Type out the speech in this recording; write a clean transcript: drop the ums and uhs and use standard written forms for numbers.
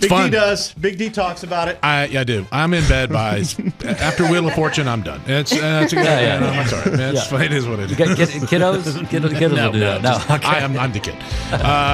Big fun. D does. Big D talks about it. I do. I'm in bed by after Wheel of Fortune. I'm done. It's that's it's all right. It is what it is. Kiddos will do that. No, okay. I'm the kid.